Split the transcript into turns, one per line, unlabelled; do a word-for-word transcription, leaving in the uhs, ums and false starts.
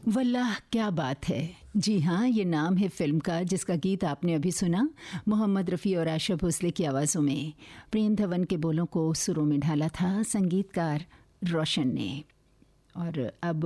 वल्लाह क्या बात है। जी हाँ, ये नाम है फिल्म का जिसका गीत आपने अभी सुना, मोहम्मद रफ़ी और आशा भोसले की आवाज़ों में। प्रेम धवन के बोलों को सुरों में ढाला था संगीतकार रोशन ने। और अब